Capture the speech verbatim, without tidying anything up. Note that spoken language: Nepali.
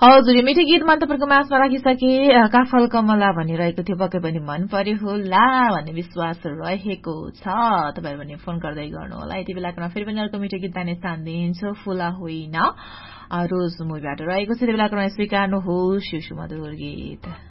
हजुर यो मिठो गीत मन तपाईँको माझमा राखिसके काफल कमला भनिरहेको थियो पक्कै पनि मन पर्यो होला भन्ने विश्वास रहेको छ तपाईहरु पनि फोन गर्दै गर्नु होला यति बेलाको फेरि पनि अर्को मिठो गीत ताने स्थान दिन्छ फुला होइन रोज मुभीबाट रहेको छ यति बेलाको स्वीकार्नु होस् यो सुमधुर गीत